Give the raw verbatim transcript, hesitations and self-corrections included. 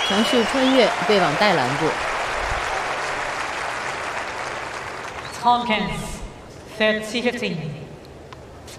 强势穿越被网带拦住。 Tompkins, set C fifteen.